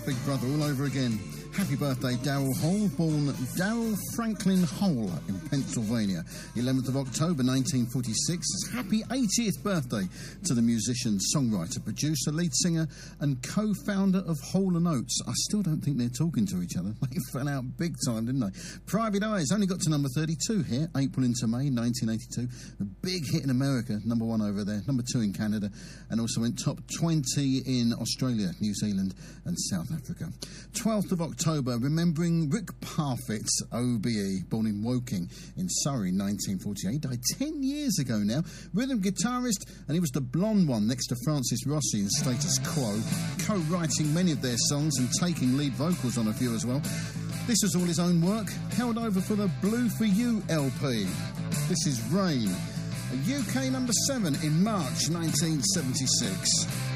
Big Brother all over again. Happy birthday, Daryl Hall, born Daryl Franklin Hall in Pennsylvania, 11th of October 1946. Happy 80th birthday to the musician, songwriter, producer, lead singer and co-founder of Hall & Oates. I still don't think they're talking to each other. They fell out big time, didn't they? Private Eyes only got to number 32 here, April into May 1982. A big hit in America, number 1 over there, number 2 in Canada, and also went top 20 in Australia, New Zealand and South Africa. 12th of October, remembering Rick Parfitt, OBE, born in Woking in Surrey, 1948, died 10 years ago now. Rhythm guitarist, and he was the blonde one next to Francis Rossi in Status Quo, co-writing many of their songs and taking lead vocals on a few as well. This was all his own work, held over for the Blue For You LP. This is Rain, a UK number 7 in March 1976.